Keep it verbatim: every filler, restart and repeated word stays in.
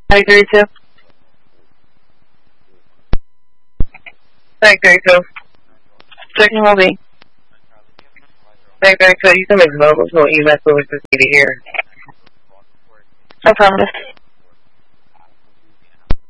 I agree too. I agree too. Second will be. I agree too. You can make vocals so you mess with what you need to hear. I promise.